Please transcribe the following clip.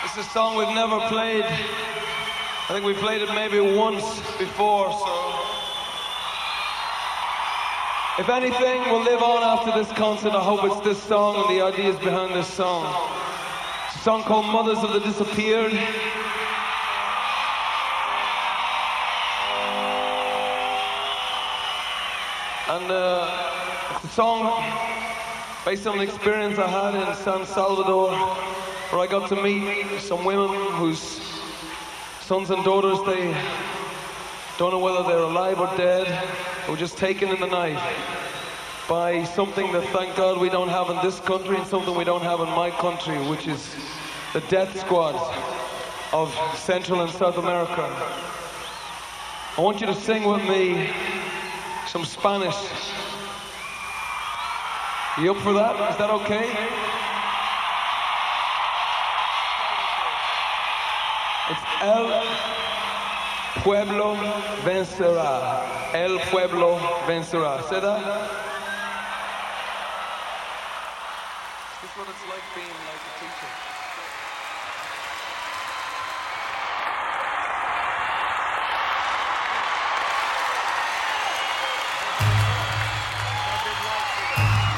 It's a song we've never played. I think we played it maybe once before, so... If anything will live on after this concert, I hope it's this song and the ideas behind this song. It's a song called Mothers of the Disappeared. And it's a song based on an experience I had in San Salvador, where I got to meet some women whose sons and daughters, they don't know whether they're alive or dead, or just taken in the night by something that, thank God, we don't have in this country and something we don't have in my country, which is the death squads of Central and South America. I want you to sing with me some Spanish. You up for that? Is that okay? It's El Pueblo Vencerá. El Pueblo Vencerá. Say that? Is this what it's like being like a teacher?